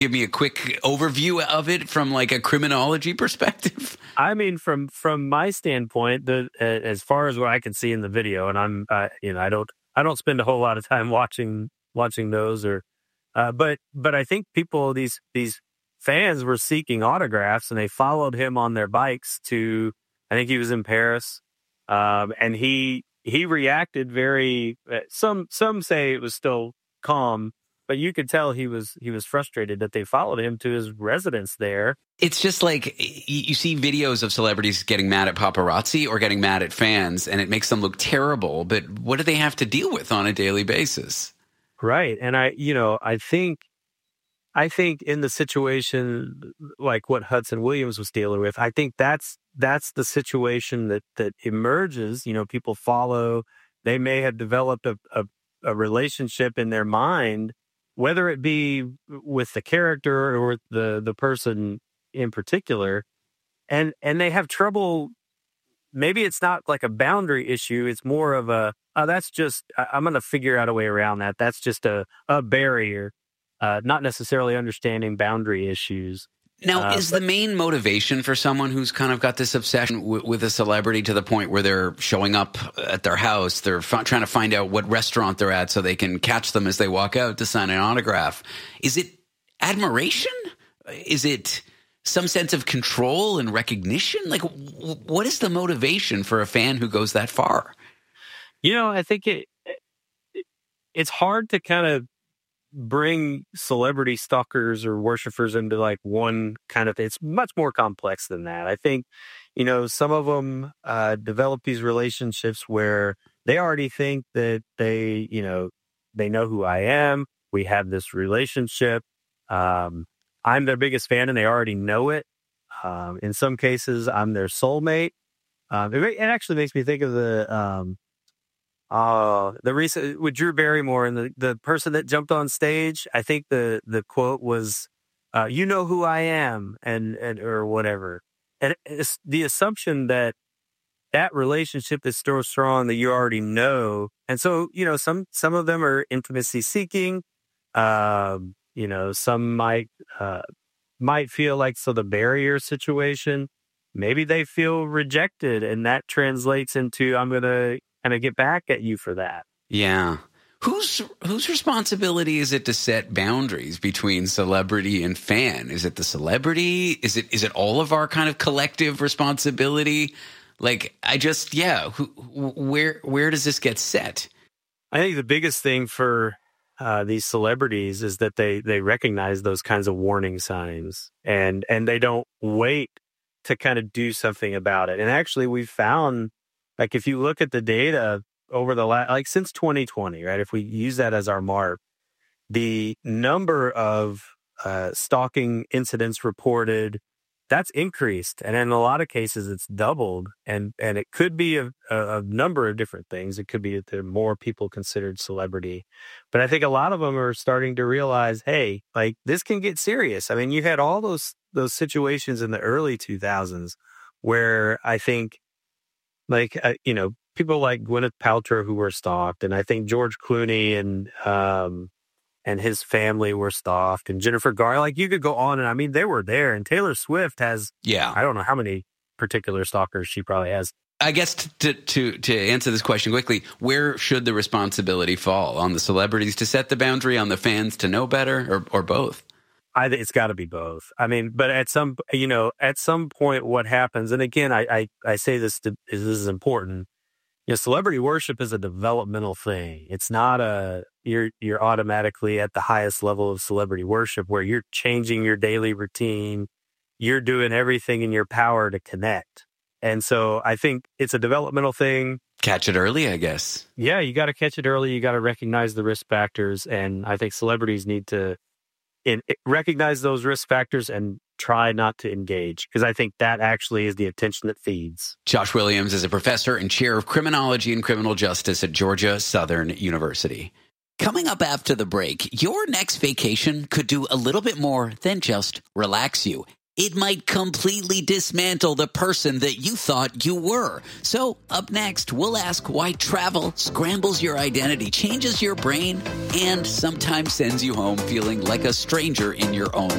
Give me a quick overview of it from like a criminology perspective. I mean, from my standpoint, as far as what I can see in the video, and I'm I don't spend a whole lot of time watching those, but I think these fans were seeking autographs, and they followed him on their bikes to, I think he was in Paris, and he reacted very. Some say it was still calm, but you could tell he was frustrated that they followed him to his residence there. It's just like you see videos of celebrities getting mad at paparazzi or getting mad at fans, and it makes them look terrible. But what do they have to deal with on a daily basis? Right. And I think in the situation like what Hudson Williams was dealing with, I think that's the situation that emerges. People follow. They may have developed a relationship in their mind, whether it be with the character or the person in particular, and they have trouble. Maybe it's not like a boundary issue. It's more of I'm going to figure out a way around that. That's just a barrier, not necessarily understanding boundary issues. Now, is the main motivation for someone who's kind of got this obsession with a celebrity to the point where they're showing up at their house, they're trying to find out what restaurant they're at so they can catch them as they walk out to sign an autograph? Is it admiration? Is it some sense of control and recognition? Like, what is the motivation for a fan who goes that far? I think it's hard to kind of bring celebrity stalkers or worshipers into like one kind of, it's much more complex than that. I think, some of them develop these relationships where they already think that they know who I am. We have this relationship. I'm their biggest fan and they already know it. In some cases, I'm their soulmate. It actually makes me think of the recent with Drew Barrymore and the person that jumped on stage. I think the quote was, "You know who I am," and or whatever. And it's the assumption that relationship is so strong that you already know. And so some of them are intimacy seeking. Some might feel like the barrier situation. Maybe they feel rejected, and that translates into I'm going to kind of get back at you for that. Yeah. Whose responsibility is it to set boundaries between celebrity and fan? Is it the celebrity? Is it all of our kind of collective responsibility? Like, where does this get set? I think the biggest thing for these celebrities is that they recognize those kinds of warning signs and they don't wait to kind of do something about it. And actually, we've found, like, if you look at the data over the since 2020, right? If we use that as our mark, the number of stalking incidents reported, that's increased, and in a lot of cases, it's doubled. And it could be a number of different things. It could be that there are more people considered celebrity, but I think a lot of them are starting to realize, hey, like, this can get serious. I mean, you had all those situations in the early 2000s where I think, people like Gwyneth Paltrow who were stalked, and I think George Clooney and his family were stalked, and Jennifer Garner. Like, you could go on, and I mean, they were there. And Taylor Swift has, I don't know how many particular stalkers she probably has. I guess to answer this question quickly, where should the responsibility fall? On the celebrities to set the boundary, on the fans to know better, or both? I think it's got to be both. I mean, but at some point, what happens? And again, I say this is important. Celebrity worship is a developmental thing. It's not you're automatically at the highest level of celebrity worship where you're changing your daily routine. You're doing everything in your power to connect. And so I think it's a developmental thing. Catch it early, I guess. Yeah, you got to catch it early. You got to recognize the risk factors. And I think celebrities need to recognize those risk factors and try not to engage, because I think that actually is the attention that feeds. Josh Williams is a professor and chair of criminology and criminal justice at Georgia Southern University. Coming up after the break, your next vacation could do a little bit more than just relax you. it might completely dismantle the person that you thought you were. So up next, we'll ask why travel scrambles your identity, changes your brain, and sometimes sends you home feeling like a stranger in your own